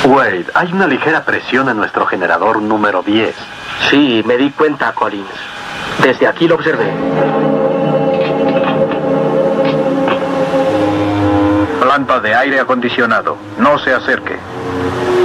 Wade, hay una ligera presión en nuestro generador número 10. Sí, me di cuenta, Collins. Desde aquí lo observé. Planta de aire acondicionado. No se acerque.